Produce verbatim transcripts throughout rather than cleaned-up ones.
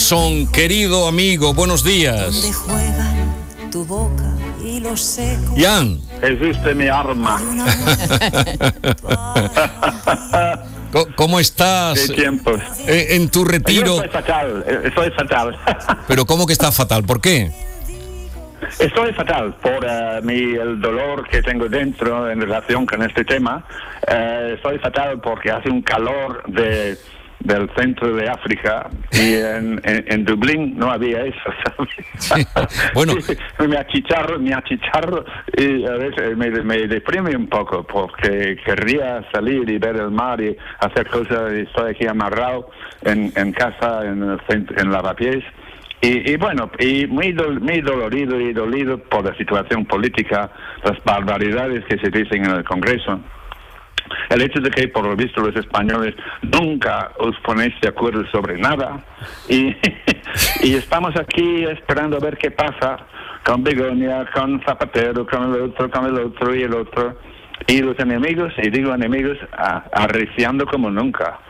Jason, querido amigo, buenos días. Tu boca y los secos. Jan. Jesús de mi arma. ¿Cómo estás? ¿Qué tiempos? En tu retiro. Yo estoy fatal, estoy fatal. Pero ¿cómo que estás fatal? ¿Por qué? Estoy fatal por uh, mi, el dolor que tengo dentro en relación con este tema. Uh, estoy fatal porque hace un calor de... del centro de África y en, en, en Dublín no había eso, ¿sabes? Sí. Bueno, me achicharro, me achicharro y a veces me, me deprime un poco porque querría salir y ver el mar y hacer cosas y estoy aquí amarrado en, en casa, en el centro, en Lavapiés. Y, y bueno, y muy, do, muy dolorido y dolido por la situación política, las barbaridades que se dicen en el Congreso. El hecho de que, por lo visto, los españoles nunca os ponéis de acuerdo sobre nada y, y estamos aquí esperando a ver qué pasa con Begoña, con Zapatero, con el otro, con el otro y el otro. Y los enemigos, y digo enemigos, a, arreciando como nunca.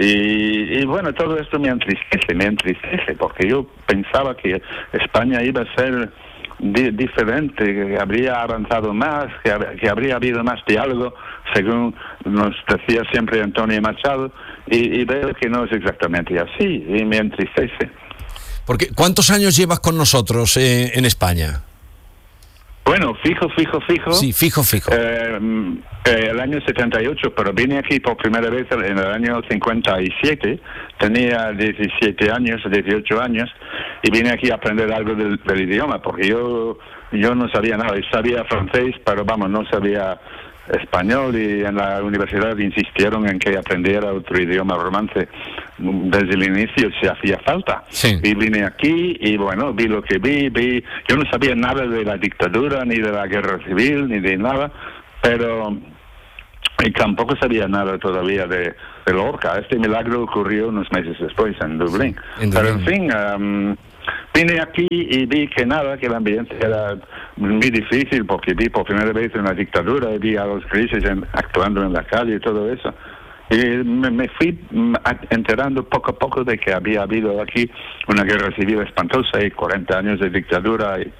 Y, y bueno, todo esto me entristece, me entristece, porque yo pensaba que España iba a ser di- diferente, que habría avanzado más, que, hab- que habría habido más diálogo, según nos decía siempre Antonio Machado, y, y veo que no es exactamente así, y me entristece. Porque, ¿cuántos años llevas con nosotros eh, en España? Bueno, fijo, fijo, fijo. Sí, fijo, fijo. Eh, eh, el año setenta y ocho, pero vine aquí por primera vez en el año cincuenta y siete. Tenía diecisiete años, dieciocho años, y vine aquí a aprender algo del, del idioma, porque yo yo no sabía nada. Yo sabía francés, pero vamos, no sabía español, y en la universidad insistieron en que aprendiera otro idioma romance. Desde el inicio se hacía falta. Sí. Y vine aquí y bueno, vi lo que vi, vi, yo no sabía nada de la dictadura, ni de la guerra civil, ni de nada, pero y tampoco sabía nada todavía de, de Lorca. Este milagro ocurrió unos meses después en Dublín. En Pero Dublín. en fin, um, vine aquí y vi que nada, que el ambiente era muy difícil, porque vi por primera vez una dictadura, y vi a los grises en, actuando en la calle y todo eso. Y me, me fui enterando poco a poco de que había habido aquí una guerra civil espantosa y cuarenta años de dictadura y,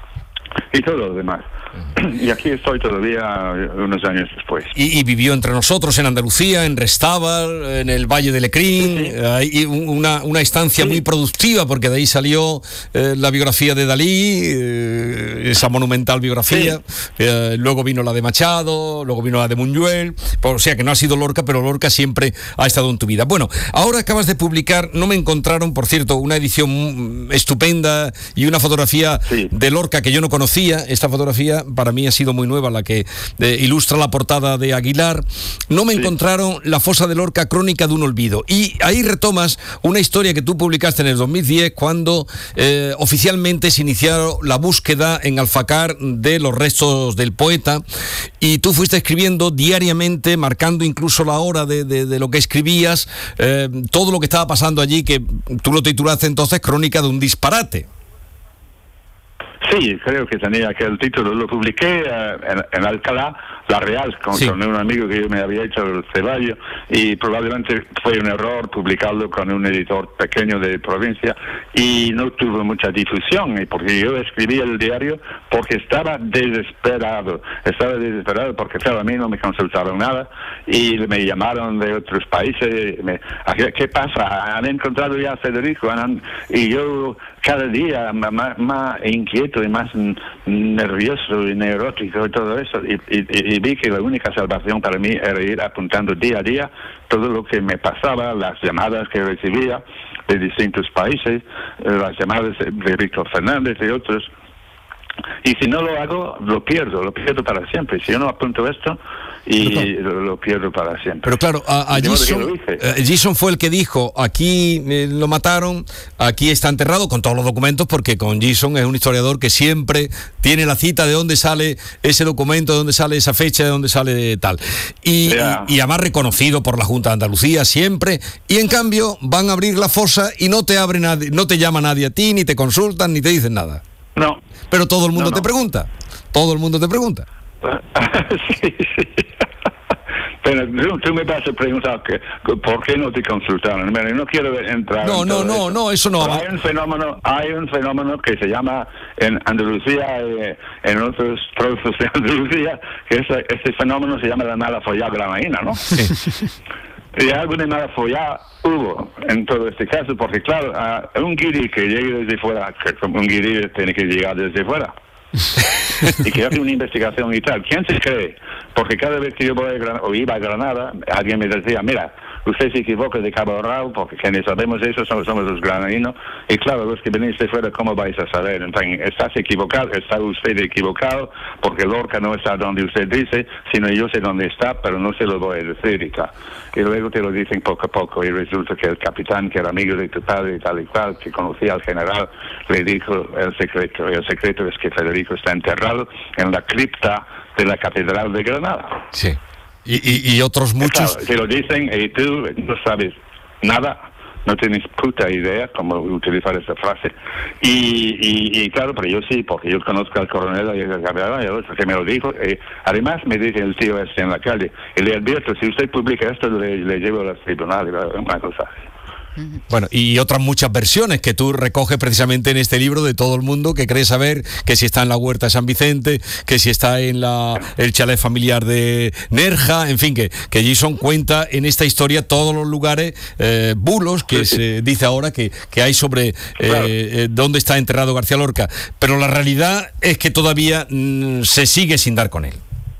y todo lo demás. Y aquí estoy todavía unos años después. Y, y vivió entre nosotros en Andalucía, en Restábal, en el Valle de Lecrín, Sí, sí. hay una, una estancia Sí. muy productiva, porque de ahí salió eh, la biografía de Dalí, eh, esa monumental biografía, eh, luego vino la de Machado, luego vino la de Buñuel, o sea que no ha sido Lorca, pero Lorca siempre ha estado en tu vida. Bueno, ahora acabas de publicar, no me encontraron, por cierto, una edición mm, estupenda y una fotografía Sí. de Lorca que yo no conocía. Esta fotografía para mí ha sido muy nueva, la que eh, ilustra la portada de Aguilar. No me Sí. encontraron La fosa de Lorca, crónica de un olvido. Y ahí retomas una historia que tú publicaste en el dos mil diez, cuando eh, oficialmente se inició la búsqueda en Alfacar de los restos del poeta, y tú fuiste escribiendo diariamente, marcando incluso la hora de, de, de lo que escribías, eh, todo lo que estaba pasando allí, que tú lo titulaste entonces Crónica de un disparate. Sí, creo que tenía aquel título. Lo publiqué eh, en, en Alcalá, La Real, con, Sí. con un amigo que yo me había hecho el Ceballo, y probablemente fue un error publicarlo con un editor pequeño de provincia, y no tuvo mucha difusión, y porque yo escribí el diario porque estaba desesperado. Estaba desesperado porque, claro, a mí no me consultaron nada, y me llamaron de otros países. Me, ¿qué, ¿Qué pasa? ¿Han encontrado ya a Federico? ¿Han, y yo cada día más, más inquieto y más nervioso y neurótico y todo eso, y, y, y vi que la única salvación para mí era ir apuntando día a día todo lo que me pasaba, las llamadas que recibía de distintos países, las llamadas de Víctor Fernández y otros. Y si no lo hago, lo pierdo, lo pierdo para siempre. Si yo no apunto esto, y lo, lo pierdo para siempre. Pero claro, a, a De modo que Jason, lo hice. eh, Jason fue el que dijo, aquí eh, lo mataron, aquí está enterrado, con todos los documentos, porque con Jason es un historiador que siempre tiene la cita de dónde sale ese documento, de dónde sale esa fecha, de dónde sale tal. Y, Yeah. y, y además reconocido por la Junta de Andalucía siempre, y en cambio van a abrir la fosa y no te abre nadie, no te llama nadie a ti, ni te consultan, ni te dicen nada. No. Pero todo el mundo No, no. te pregunta, todo el mundo te pregunta. sí, sí. Pero tú, tú me vas a preguntar que, por qué no te consultaron. Mira, no quiero entrar No, en no, todo no, eso. no, eso no. Pero hay un fenómeno, hay un fenómeno que se llama en Andalucía, eh, en otros trozos de Andalucía, que ese, ese fenómeno se llama la mala follada granaína, ¿no? Sí. Y algo de mala follada hubo en todo este caso, porque claro, a un guiri que llegue desde fuera, que un guiri tiene que llegar desde fuera, y que hace una investigación y tal, ¿quién se cree? Porque cada vez que yo voy a Gran- o iba a Granada, alguien me decía, mira, usted se equivoca de Cabo Rao, porque quienes sabemos eso somos, somos los granadinos, y claro, los que venís de fuera, ¿cómo vais a saber? Entonces, estás equivocado, está usted equivocado, porque Lorca no está donde usted dice, sino yo sé dónde está, pero no se lo voy a decir y tal. Y luego te lo dicen poco a poco, y resulta que el capitán, que era amigo de tu padre y tal y cual, que conocía al general, le dijo el secreto, y el secreto es que Federico está enterrado en la cripta de la Catedral de Granada. Sí. Y, y, y otros muchos. Claro, te lo dicen y tú no sabes nada, no tienes puta idea cómo utilizar esa frase. Y, y, y claro, pero yo sí, porque yo conozco al coronel y al capitán, y el otro que me lo dijo. Y además me dice el tío este en la calle, y le advierto, si usted publica esto, le, le llevo a los tribunales, una cosa así. Bueno, y otras muchas versiones que tú recoges precisamente en este libro de todo el mundo que cree saber que si está en la huerta de San Vicente, que si está en la el chalet familiar de Nerja, en fin, que, que Jason cuenta en esta historia todos los lugares, eh, bulos, que Sí, sí. se dice ahora que, que hay sobre eh, Claro. eh, dónde está enterrado García Lorca. Pero la realidad es que todavía mm, se sigue sin dar con él.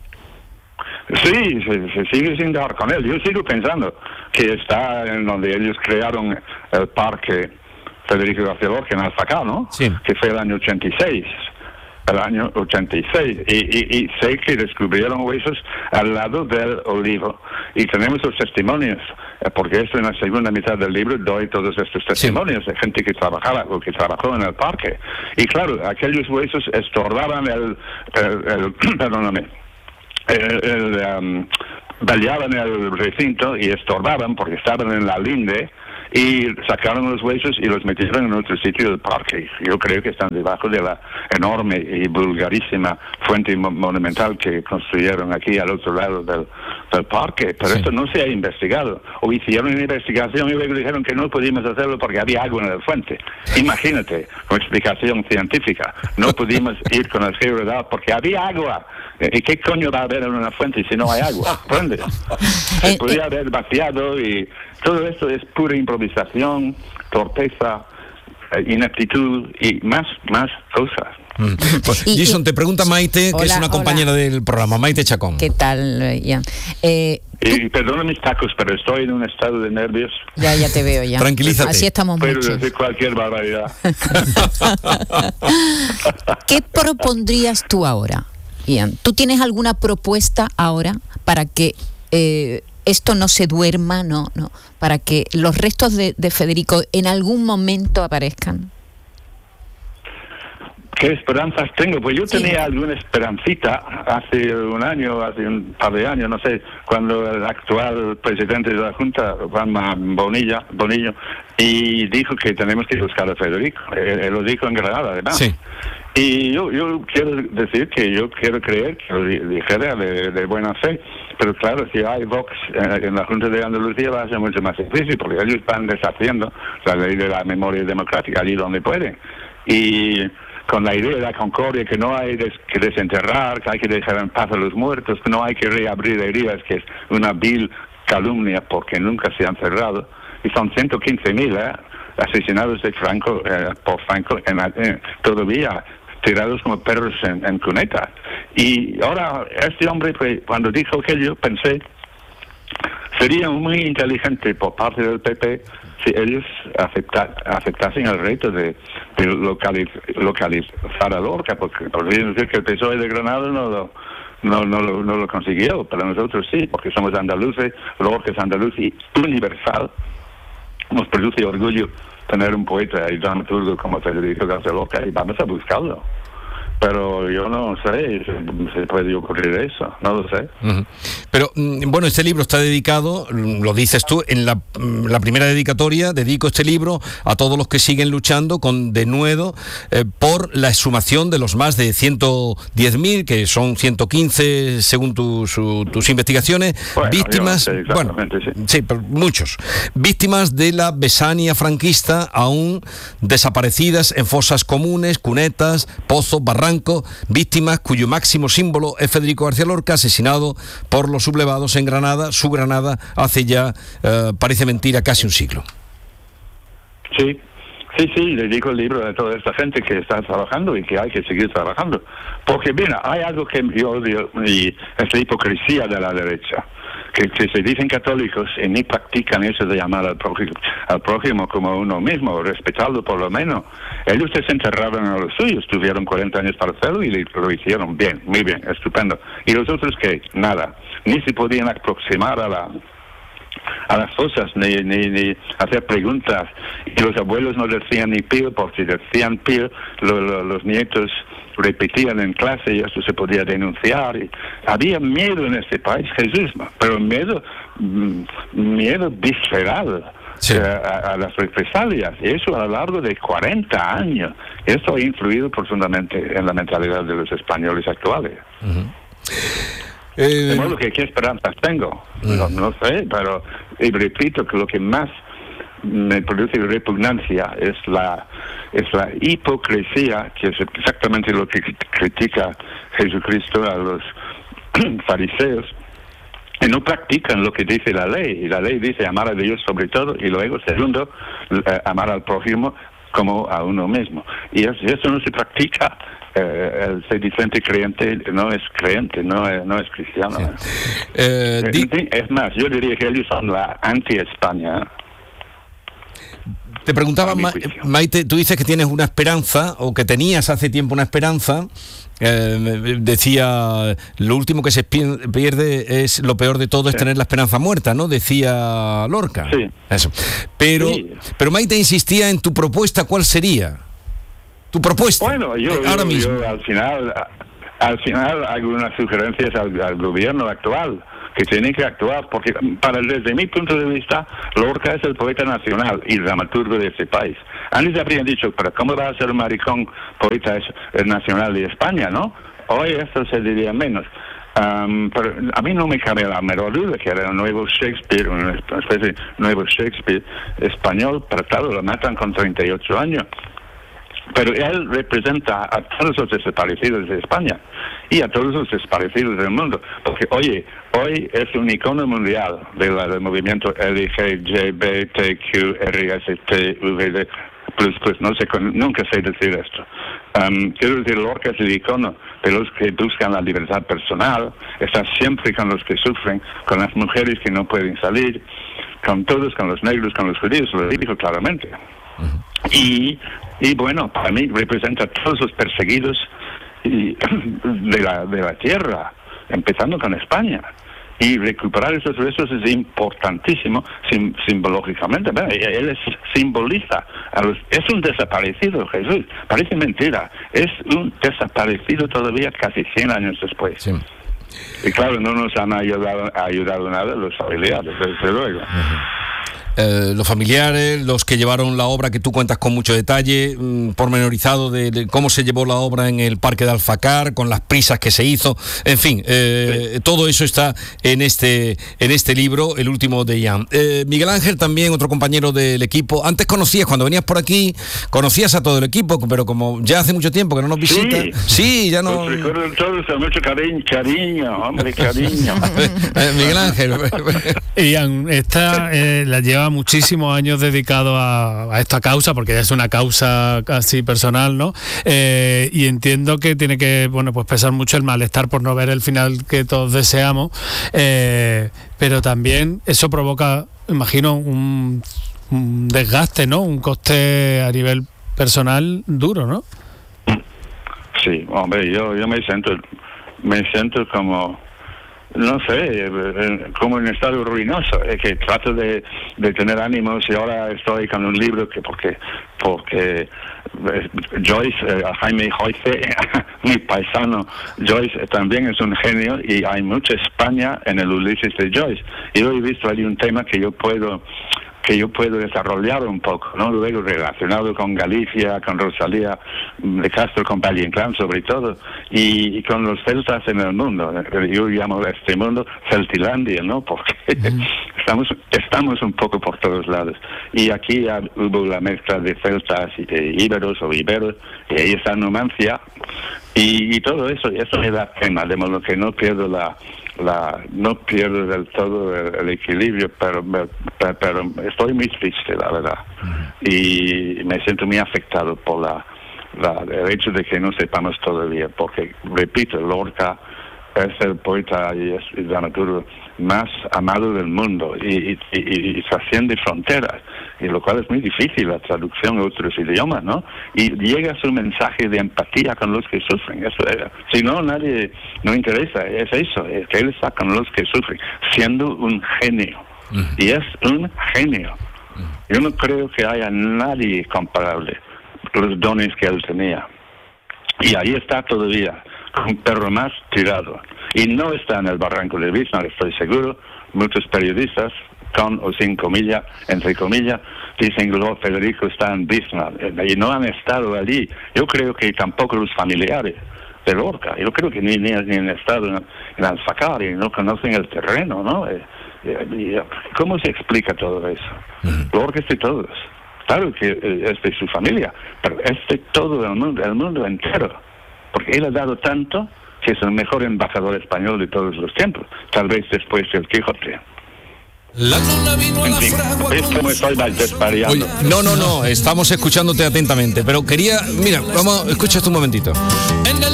Sí, se, se sigue sin dar con él. Yo sigo pensando que está en donde ellos crearon el parque Federico García Lorca en Alfacá, ¿no? Sí. Que fue el año ochenta y seis. El año ochenta y seis. Y, y, y sé que descubrieron huesos al lado del olivo. Y tenemos los testimonios, eh, porque esto en la segunda mitad del libro doy todos estos testimonios de gente que trabajaba o que trabajó en el parque. Y claro, aquellos huesos estorbaban el, el, el perdóname, el, el um, baleaban el recinto y estorbaban porque estaban en la linde, y sacaron los huesos y los metieron en otro sitio del parque. Yo creo que están debajo de la enorme y vulgarísima fuente mo- monumental que construyeron aquí al otro lado del, del parque. Pero Sí. esto no se ha investigado. O hicieron una investigación y luego dijeron que no pudimos hacerlo porque había agua en la fuente. Imagínate, con explicación científica. No pudimos ir con el georadar porque había agua. ¿Y qué coño va a haber en una fuente si no hay agua? ¿Entiendes? Se Eh, podía haber vaciado, y todo esto es pura improvisación, torpeza, eh, ineptitud y más, más cosas. Mm. Pues, Y- Jason, y- te pregunta Maite, que es Hola, una hola. compañera del programa, Maite Chacón. ¿Qué tal, eh, Ian? Eh, Y perdona mis tacos, pero estoy en un estado de nervios. ya, ya te veo ya. Tranquilízate. Así estamos Puedo muchos. decir cualquier barbaridad. ¿Qué propondrías tú ahora, Ian? ¿Tú tienes alguna propuesta ahora para que eh, esto no se duerma, no, no, para que los restos de, de Federico en algún momento aparezcan? ¿Qué esperanzas tengo? Pues yo Sí. tenía alguna esperancita hace un año, hace un par de años, no sé, cuando el actual presidente de la Junta, Juanma Bonilla, Bonillo, y dijo que tenemos que buscar a Federico. Él, él lo dijo en Granada, además. Sí. Y yo, yo quiero decir que yo quiero creer que lo di- dijera de, de buena fe, pero claro, si hay Vox en, en la Junta de Andalucía va a ser mucho más difícil, porque ellos están deshaciendo la ley de la memoria democrática allí donde pueden. Y con la idea de la concordia, que no hay des- que desenterrar, que hay que dejar en paz a los muertos, que no hay que reabrir heridas, que es una vil calumnia porque nunca se han cerrado. Y son ciento quince mil ¿eh? asesinados de Franco, eh, por Franco en, la- eh, todavía tirados como perros en, en cuneta. Y ahora este hombre, pues, cuando dijo aquello, pensé, sería muy inteligente por parte del P P si ellos acepta, aceptasen el reto de, de localiz, localizar a Lorca, porque podrían decir que el P S O E de Granada no lo, no, no, lo, no lo consiguió, pero nosotros sí, porque somos andaluces, Lorca es andaluz y universal. Nos produce orgullo tener un poeta y dramaturgo como Federico García Lorca, y vamos a buscarlo. pero yo no sé si se puede ocurrir eso, no lo sé. Uh-huh. Pero bueno, este libro está dedicado, lo dices tú, en la, la primera dedicatoria, dedico este libro a todos los que siguen luchando con denuedo eh, por la exhumación de los más de ciento diez mil, que son ciento quince según tus, su, tus investigaciones, bueno, víctimas, yo, sí, bueno, sí. sí, pero muchos, víctimas de la Besania franquista, aún desaparecidas en fosas comunes, cunetas, pozos, barrancos, víctimas cuyo máximo símbolo es Federico García Lorca, asesinado por los sublevados en Granada, su Granada, hace ya, eh, parece mentira, casi un siglo. Sí, sí, sí, le digo el libro a toda esta gente que está trabajando y que hay que seguir trabajando. Porque, mira, hay algo que yo odio y es la hipocresía de la derecha. Que, que se dicen católicos y ni practican eso de llamar al prójimo, al prójimo como uno mismo, respetarlo por lo menos. Ellos se enterraron a los suyos, tuvieron cuarenta años para hacerlo y lo hicieron bien, muy bien, estupendo. Y los otros que nada, ni se podían aproximar a la a las fosas, ni, ni, ni hacer preguntas. Y los abuelos no decían ni pío, porque si decían pío, lo, lo, los nietos repetían en clase y eso se podía denunciar. Y había miedo en este país, Jesús, pero miedo, miedo visceral. Sí. A, a las represalias, y eso a lo largo de cuarenta años. Esto ha influido profundamente en la mentalidad de los españoles actuales. Uh-huh. Eh, de modo que qué esperanzas tengo, uh-huh. no, no sé, pero y repito que lo que más me produce repugnancia es la es la hipocresía, que es exactamente lo que critica Jesucristo a los fariseos, y no practican lo que dice la ley. Y la ley dice amar a Dios sobre todo, y luego, segundo, eh, amar al prójimo como a uno mismo. Y eso, eso no se practica. Eh, el sedicente creyente no es creyente, no es, no es cristiano. Sí. Eh, eh, di- es más, yo diría que ellos son la anti-España. Te preguntaba, Ma- Maite, tú dices que tienes una esperanza, o que tenías hace tiempo una esperanza. Eh, decía, lo último que se pierde es, lo peor de todo es sí. tener la esperanza muerta, ¿no? Decía Lorca. Sí. Eso. Pero, sí. pero Maite insistía en tu propuesta. ¿Cuál sería tu propuesta? Bueno, yo, ahora yo, mismo. yo al final, al final hago unas sugerencias al, al gobierno actual, que tiene que actuar, porque para desde mi punto de vista, Lorca es el poeta nacional y dramaturgo de este país. Antes habrían dicho, pero ¿cómo va a ser un maricón poeta nacional de España, no? Hoy esto se diría menos. Um, pero a mí no me cabe la menor duda que era un nuevo Shakespeare, una especie de nuevo Shakespeare español, pero claro, lo matan con treinta y ocho años. Pero él representa a todos los desaparecidos de España y a todos los desaparecidos del mundo. Porque, oye, hoy es un icono mundial de la, del movimiento L G B T Q R S T V D plus, pues no sé, nunca sé decir esto. Um, quiero decir, Lorca es el icono de los que buscan la libertad personal, está siempre con los que sufren, con las mujeres que no pueden salir, con todos, con los negros, con los judíos, lo dijo claramente. Uh-huh. Y, y bueno, para mí representa a todos los perseguidos y, de, la, de la tierra, empezando con España. Y recuperar esos restos es importantísimo sim, simbológicamente. Bueno, él es, simboliza, a los, es un desaparecido, Jesús. Parece mentira, es un desaparecido todavía casi cien años después. Sí. Y claro, no nos han ayudado, ayudado nada los familiares, desde luego. Uh-huh. Eh, los familiares, los que llevaron la obra, que tú cuentas con mucho detalle, mmm, pormenorizado de, de cómo se llevó la obra en el Parque de Alfacar, con las prisas que se hizo, en fin, eh, sí. todo eso está en este en este libro, el último de Ian. Eh, Miguel Ángel, también otro compañero del equipo. Antes conocías, cuando venías por aquí, conocías a todo el equipo, pero como ya hace mucho tiempo que no nos visitas, sí, sí ya no... Los recuerdo todos con mucho cariño, cariño, hombre, cariño. eh, Miguel Ángel. Ian, esta eh, la lleva muchísimos años dedicado a, a esta causa, porque ya es una causa casi personal, ¿no? Eh, y entiendo que tiene que, bueno, pues pesar mucho el malestar por no ver el final que todos deseamos, eh, pero también eso provoca, imagino, un, un desgaste, ¿no? Un coste a nivel personal duro, ¿no? Sí, hombre, yo, yo me siento, me siento como no sé, como en estado ruinoso, es que trato de, de tener ánimos y ahora estoy con un libro que porque porque Joyce, eh, Jaime Joyce, mi paisano Joyce también es un genio y hay mucha España en el Ulises de Joyce. Y yo he visto ahí un tema que yo puedo que yo puedo desarrollar un poco, ¿no? Luego relacionado con Galicia, con Rosalía de Castro, con Valle Inclán sobre todo, y, y con los celtas en el mundo. Yo llamo a este mundo Celtilandia, ¿no? Porque uh-huh. estamos estamos un poco por todos lados. Y aquí ya hubo la mezcla de celtas y de íberos o iberos, y ahí está Numancia, y, y todo eso, y eso me da pena, de modo que no pierdo la... La, no pierdo del todo el, el equilibrio, pero, pero pero estoy muy triste, la verdad, uh-huh. y me siento muy afectado por la, la el hecho de que no sepamos todavía, porque repito, Lorca es el poeta y es el dramaturgo más amado del mundo y, y, y, y trasciende fronteras, y lo cual es muy difícil la traducción a otros idiomas, ¿no? Y llega su mensaje de empatía con los que sufren. Eso, eh, si no, nadie no interesa, es eso, es que él está con los que sufren, siendo un genio. Uh-huh. Y es un genio. Uh-huh. Yo no creo que haya nadie comparable los dones que él tenía. Y ahí está todavía, un perro más tirado. Y no está en el barranco de Bismarck, estoy seguro. Muchos periodistas, con o sin comillas, entre comillas, dicen que Lord Federico está en Bismarck, y no han estado allí. Yo creo que tampoco los familiares de Lorca, yo creo que ni, ni, ni han estado en, en Alfacar, y no conocen el terreno, ¿no? Eh, eh, ¿Cómo se explica todo eso? Uh-huh. Lorca es de todos. Claro que eh, es de su familia, pero es de todo el mundo, el mundo entero. Porque él ha dado tanto que es el mejor embajador español de todos los tiempos, tal vez después del Quijote. La luna vino a la fragua. ¿Ves cómo estoy desvariando? Oye, no, no, no, estamos escuchándote atentamente, pero quería, mira, vamos, escucha esto un momentito. En el